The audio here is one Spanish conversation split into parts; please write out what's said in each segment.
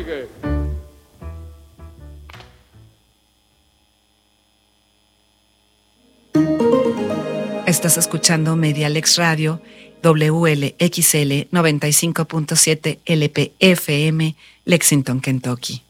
sigue. Estás escuchando Medialex Radio, WLXL 95.7 LPFM, Lexington, Kentucky.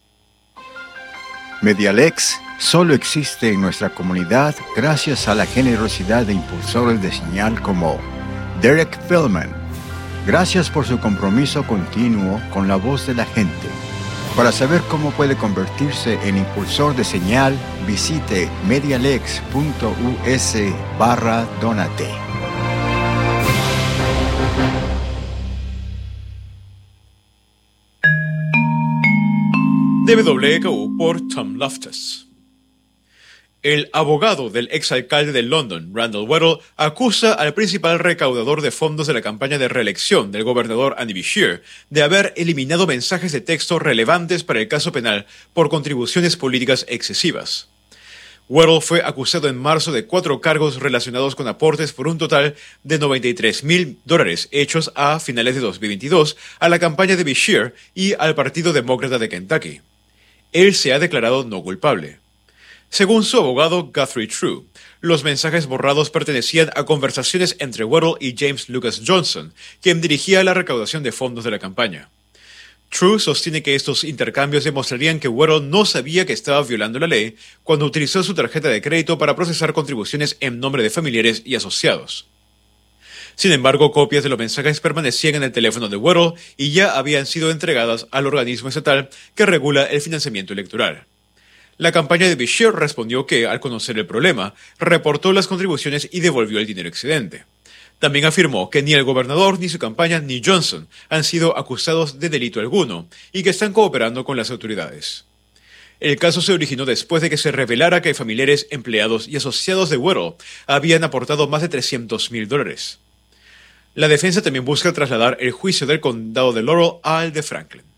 Medialex solo existe en nuestra comunidad gracias a la generosidad de impulsores de señal como Derek Feldman. Gracias por su compromiso continuo con la voz de la gente. Para saber cómo puede convertirse en impulsor de señal, visite medialex.us/donate. WKU por Tom Loftus. El abogado del exalcalde de London, Randall Weddle, acusa al principal recaudador de fondos de la campaña de reelección del gobernador Andy Beshear de haber eliminado mensajes de texto relevantes para el caso penal por contribuciones políticas excesivas. Weddle fue acusado en marzo de 4 cargos relacionados con aportes por un total de $93,000 hechos a finales de 2022 a la campaña de Beshear y al Partido Demócrata de Kentucky. Él se ha declarado no culpable. Según su abogado Guthrie True, los mensajes borrados pertenecían a conversaciones entre Weddle y James Lucas Johnson, quien dirigía la recaudación de fondos de la campaña. True sostiene que estos intercambios demostrarían que Weddle no sabía que estaba violando la ley cuando utilizó su tarjeta de crédito para procesar contribuciones en nombre de familiares y asociados. Sin embargo, copias de los mensajes permanecían en el teléfono de Weddle y ya habían sido entregadas al organismo estatal que regula el financiamiento electoral. La campaña de Beshear respondió que, al conocer el problema, reportó las contribuciones y devolvió el dinero excedente. También afirmó que ni el gobernador, ni su campaña, ni Johnson han sido acusados de delito alguno y que están cooperando con las autoridades. El caso se originó después de que se revelara que familiares, empleados y asociados de Weddle habían aportado más de $300,000. La defensa también busca trasladar el juicio del condado de Laurel al de Franklin.